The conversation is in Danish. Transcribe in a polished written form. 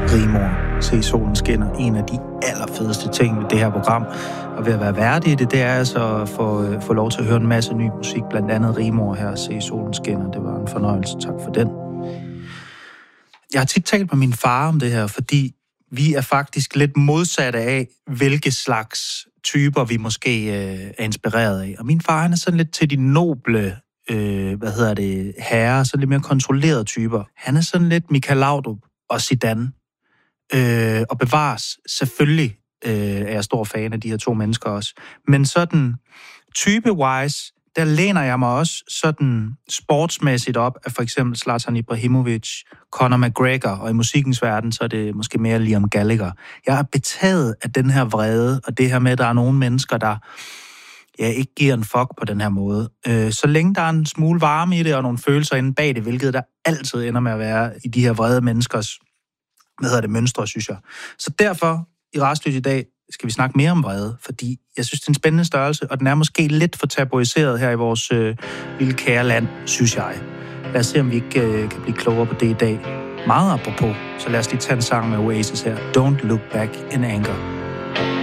Rigmor, Se solen skinner. En af de allerfedeste ting ved det her program, og ved at være værdig i det er altså at få lov til at høre en masse ny musik, blandt andet Rigmor her, Se solen skinner. Det var en fornøjelse, tak for den. Jeg har tit talt med min far om det her, fordi vi er faktisk lidt modsatte af, hvilke slags typer vi måske er inspireret af. Og min far, han er sådan lidt til de noble, herrer, så lidt mere kontrollerede typer. Han er sådan lidt Michael Laudrup og Zidane. Og bevares, selvfølgelig er jeg stor fan af de her to mennesker også. Men sådan type-wise, der læner jeg mig også sådan sportsmæssigt op af for eksempel Zlatan Ibrahimovic, Conor McGregor, og i musikkens verden, så er det måske mere Liam Gallagher. Jeg er betaget af den her vrede, og det her med, at der er nogle mennesker, der ikke giver en fuck på den her måde. Så længe der er en smule varme i det, og nogle følelser inde bag det, hvilket der altid ender med at være i de her vrede menneskers, mønstre, synes jeg. Så derfor, i Rastløs i dag, skal vi snakke mere om vrede, fordi jeg synes, det er en spændende størrelse, og den er måske lidt for tabuiseret her i vores lille kære land, synes jeg. Lad os se, om vi ikke kan blive klogere på det i dag. Meget apropos, så lad os lige tage en sang med Oasis her. Don't Look Back in Anger.